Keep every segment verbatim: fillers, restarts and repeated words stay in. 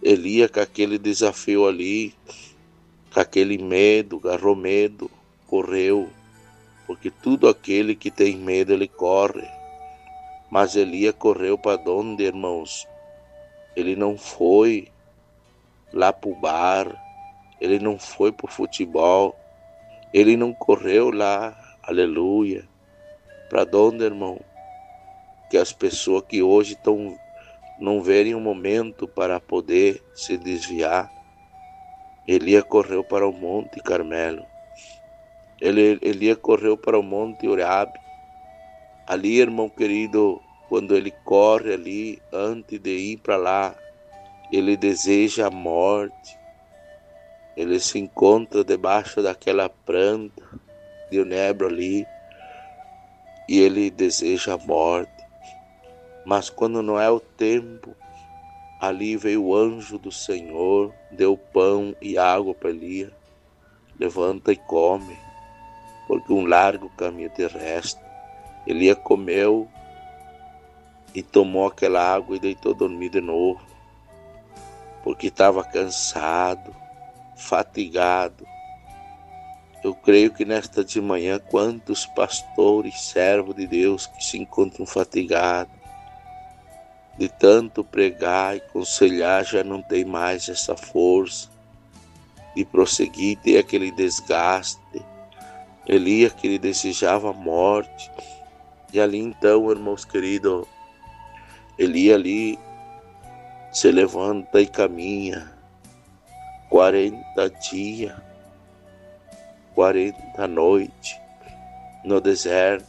Elias, com aquele desafio ali, com aquele medo, agarrou medo, correu, porque tudo aquele que tem medo, ele corre. Mas Elias correu para onde, irmãos? Ele não foi lá para o bar, ele não foi para o futebol, ele não correu lá, aleluia. Para onde, irmão? Que as pessoas que hoje estão não verem um momento para poder se desviar. Elias correu para o Monte Carmelo. Ele, Elias correu para o Monte Orabe. Ali, irmão querido, quando ele corre ali, antes de ir para lá, ele deseja a morte. Ele se encontra debaixo daquela planta de enebro ali, e ele deseja a morte. Mas quando não é o tempo, ali veio o anjo do Senhor, deu pão e água para Elias. Levanta e come, porque um largo caminho terrestre. Elias comeu e tomou aquela água e deitou dormir de novo, porque estava cansado, fatigado. Eu creio que nesta de manhã, quantos pastores, servos de Deus que se encontram fatigados, de tanto pregar e aconselhar, já não tem mais essa força de prosseguir, tem aquele desgaste. Elias, que ele desejava a morte, e ali então, irmãos queridos, Elias ali se levanta e caminha quarenta dias, quarenta noites no deserto,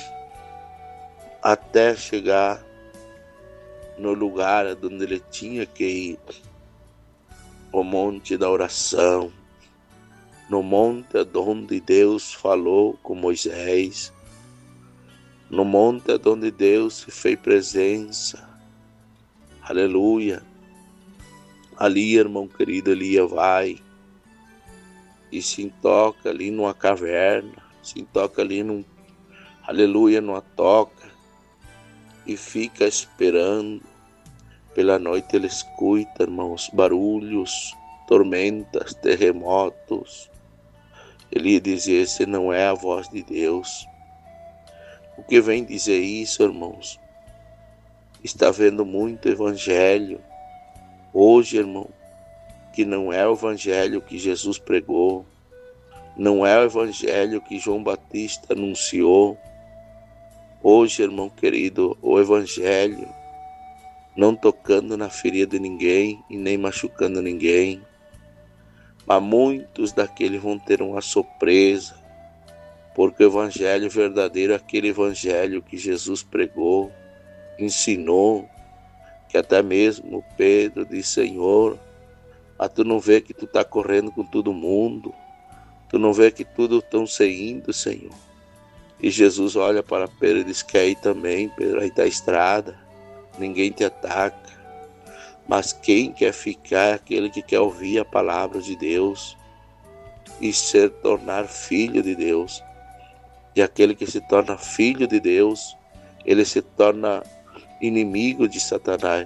até chegar no lugar onde ele tinha que ir, o monte da oração, no monte onde Deus falou com Moisés, no monte onde Deus se fez presença. Aleluia. Ali, irmão querido, Elias vai e se toca ali numa caverna, se toca ali num, aleluia, numa toca, e fica esperando. Pela noite ele escuta, irmãos, barulhos, tormentas, terremotos. Ele dizia: esse não é a voz de Deus. O que vem dizer isso, irmãos? Está vendo muito evangelho hoje, irmão, que não é o evangelho que Jesus pregou, não é o evangelho que João Batista anunciou. Hoje, irmão querido, o evangelho não tocando na ferida de ninguém e nem machucando ninguém, mas muitos daqueles vão ter uma surpresa, porque o evangelho verdadeiro é aquele evangelho que Jesus pregou, ensinou, que até mesmo Pedro disse: Senhor, mas tu não vê que tu está correndo com todo mundo, tu não vê que tudo estão saindo, Senhor? E Jesus olha para Pedro e diz: quer ir também, Pedro? Aí está a estrada, ninguém te ataca, mas quem quer ficar é aquele que quer ouvir a palavra de Deus e se tornar filho de Deus. E aquele que se torna filho de Deus, ele se torna inimigo de Satanás.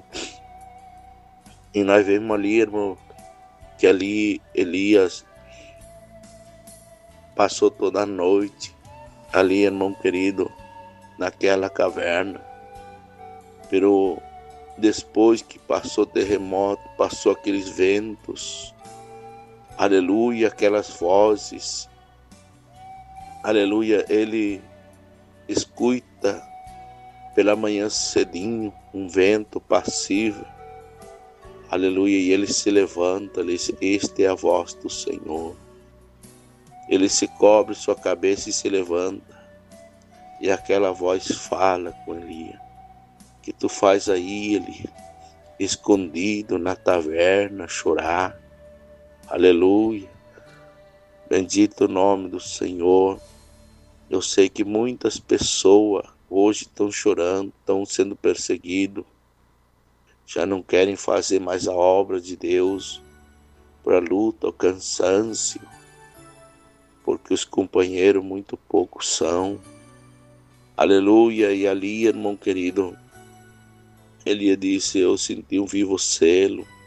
E nós vemos ali, irmão, que ali Elias passou toda a noite ali, irmão querido, naquela caverna. Pero depois que passou o terremoto, passou aqueles ventos, aleluia, aquelas vozes, aleluia, ele escuta pela manhã cedinho um vento passivo, aleluia, e ele se levanta, ele diz: esta é a voz do Senhor. Ele se cobre sua cabeça e se levanta, e aquela voz fala com Elias: que tu faz aí, ele escondido na taverna, chorar? Aleluia, bendito o nome do Senhor. Eu sei que muitas pessoas hoje estão chorando, estão sendo perseguidos, já não querem fazer mais a obra de Deus, para a luta, o cansaço, porque os companheiros muito poucos são. Aleluia. E ali, irmão querido, Elias disse: eu senti um vivo selo,